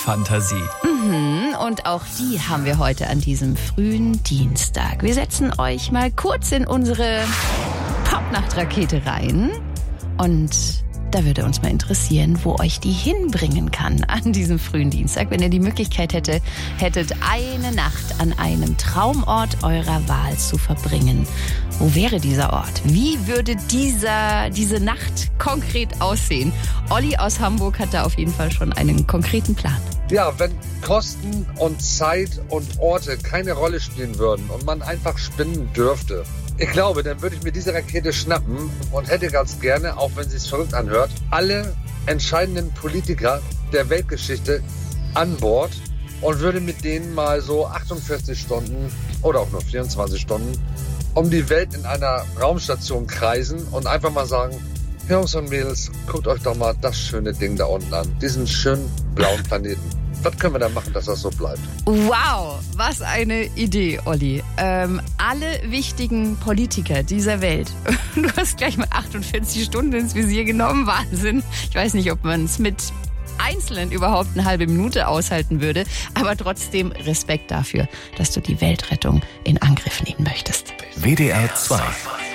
Weltraumfantasie. Und auch die haben wir heute an diesem frühen Dienstag. Wir setzen euch mal kurz in unsere Popnacht-Rakete rein. Und da würde uns mal interessieren, wo euch die hinbringen kann an diesem frühen Dienstag. Wenn ihr die Möglichkeit hättet, eine Nacht an einem Traumort eurer Wahl zu verbringen. Wo wäre dieser Ort? Wie würde diese Nacht konkret aussehen? Olli aus Hamburg hat da auf jeden Fall schon einen konkreten Plan. Ja, wenn Kosten und Zeit und Orte keine Rolle spielen würden und man einfach spinnen dürfte. Ich glaube, dann würde ich mir diese Rakete schnappen und hätte ganz gerne, auch wenn sie es verrückt anhört, alle entscheidenden Politiker der Weltgeschichte an Bord und würde mit denen mal so 48 Stunden oder auch nur 24 Stunden um die Welt in einer Raumstation kreisen und einfach mal sagen, Jungs und Mädels, guckt euch doch mal das schöne Ding da unten an, diesen schönen blauen Planeten. Was können wir da machen, dass das so bleibt? Wow, was eine Idee, Olli. Alle wichtigen Politiker dieser Welt. Du hast gleich mal 48 Stunden ins Visier genommen. Wahnsinn. Ich weiß nicht, ob man es mit Einzelnen überhaupt eine halbe Minute aushalten würde. Aber trotzdem Respekt dafür, dass du die Weltrettung in Angriff nehmen möchtest. WDR 2